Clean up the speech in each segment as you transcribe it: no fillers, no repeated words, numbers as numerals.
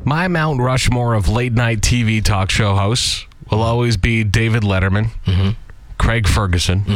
My Mount Rushmore of late-night TV talk show hosts will always be David Letterman, Craig Ferguson.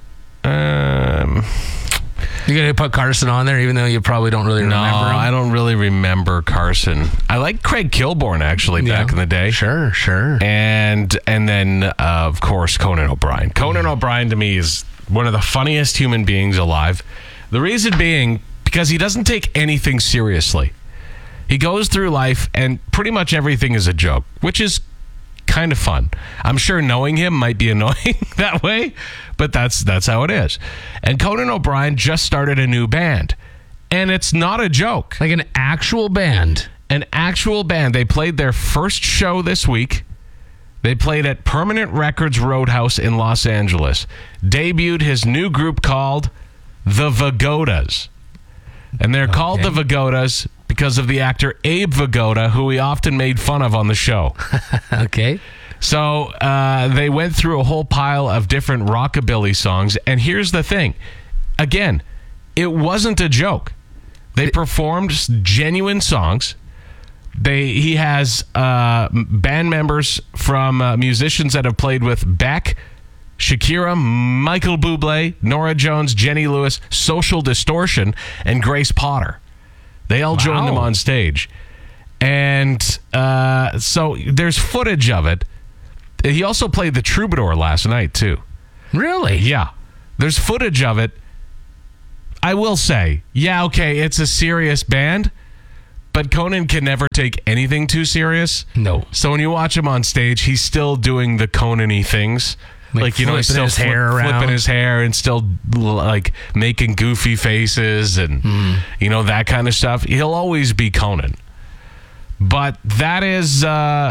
You going to put Carson on there, even though you probably don't really remember him? No, I don't really remember Carson. I like Craig Kilborn, actually, back in the day. Sure. And then, of course, Conan O'Brien. Conan O'Brien, to me, is one of the funniest human beings alive. The reason being, because he doesn't take anything seriously. He goes through life, and pretty much everything is a joke, which is kind of fun. I'm sure knowing him might be annoying that way, but that's how it is. And Conan O'Brien just started a new band, and it's not a joke. Like an actual band. An actual band. They played their first show this week. They played at Permanent Records Roadhouse in Los Angeles. Debuted his new group called The Vigodas. And they're called The Vigodas because of the actor Abe Vigoda, who we often made fun of on the show. Okay. So they went through a whole pile of different rockabilly songs. And here's the thing. Again, it wasn't a joke. They performed genuine songs. He has band members from musicians that have played with Beck, Shakira, Michael Bublé, Norah Jones, Jenny Lewis, Social Distortion, and Grace Potter. They all joined them on stage. And so there's footage of it. He also played the Troubadour last night, too. Really? Yeah. There's footage of it. I will say, it's a serious band, but Conan can never take anything too serious. No. So when you watch him on stage, he's still doing the Conan-y things. He's still his hair around, flipping his hair, and still like making goofy faces and that kind of stuff. He'll always be Conan, but that is,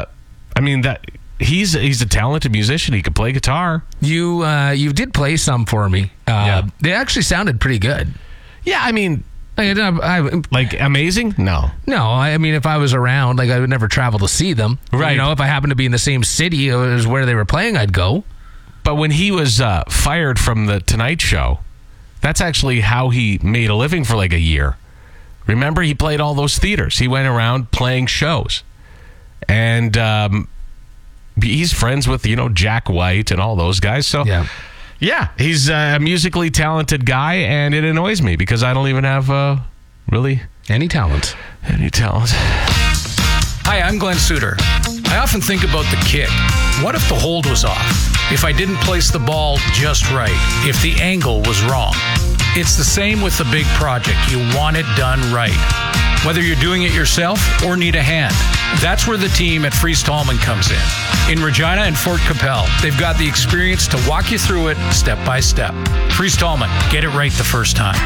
he's a talented musician. He can play guitar. You did play some for me. They actually sounded pretty good. Yeah, I mean. Like amazing? No. I mean, if I was around, I would never travel to see them. Right. If I happened to be in the same city as where they were playing, I'd go. But when he was fired from the Tonight Show, that's actually how he made a living for like a year. Remember, he played all those theaters. He went around playing shows. And he's friends with, Jack White and all those guys. So, yeah, he's a musically talented guy, and it annoys me because I don't even have really any talent. Hi, I'm Glenn Suter. I often think about the kick. What if the hold was off? If I didn't place the ball just right? If the angle was wrong? It's the same with the big project. You want it done right. Whether you're doing it yourself or need a hand. That's where the team at Freeze Tallman comes in. In Regina and Fort Capel, they've got the experience to walk you through it step by step. Freeze Tallman, get it right the first time.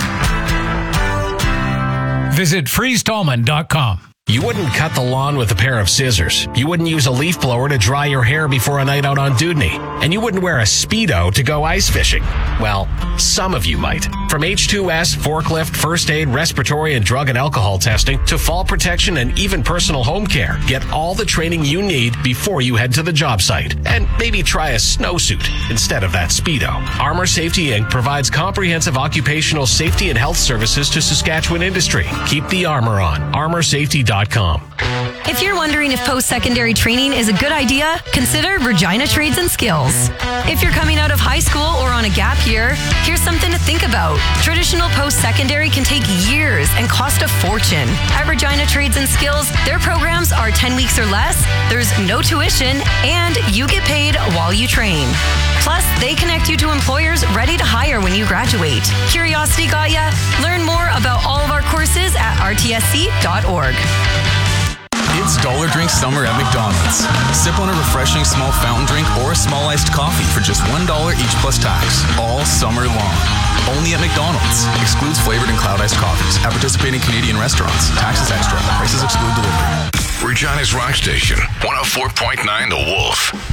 Visit freezetallman.com. You wouldn't cut the lawn with a pair of scissors. You wouldn't use a leaf blower to dry your hair before a night out on Dudney. And you wouldn't wear a Speedo to go ice fishing. Well, some of you might. From H2S, forklift, first aid, respiratory, and drug and alcohol testing to fall protection and even personal home care. Get all the training you need before you head to the job site. And maybe try a snowsuit instead of that Speedo. Armor Safety Inc. provides comprehensive occupational safety and health services to Saskatchewan industry. Keep the armor on. ArmorSafety.com. If you're wondering if post-secondary training is a good idea, consider Regina Trades and Skills. If you're coming out of high school or on a gap year, here's something to think about. Traditional post-secondary can take years and cost a fortune. At Regina Trades and Skills, their programs are 10 weeks or less, there's no tuition, and you get paid while you train. Plus, they connect you to employers ready to hire when you graduate. Curiosity got ya? Learn more about all of our courses at rtsc.org. It's Dollar Drink Summer at McDonald's. Sip on a refreshing small fountain drink or a small iced coffee for just $1 each plus tax, all summer long. Only at McDonald's. Excludes flavored and cloud iced coffees. At participating Canadian restaurants. Taxes extra. Prices exclude delivery. Regina's Rock Station, 104.9 The Wolf.